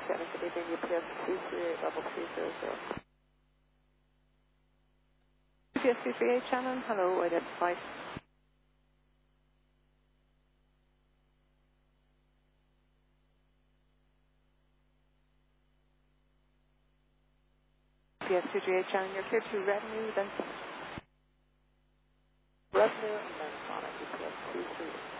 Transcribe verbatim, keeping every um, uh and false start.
seven, good evening, U P S two three eight level two zero zero. U P S two three eight, Shannon, hello, identified. U P S two three eight, Shannon, you're clear to revenue, then Sonic. Revenue, and then Sonic, U P S two three eight.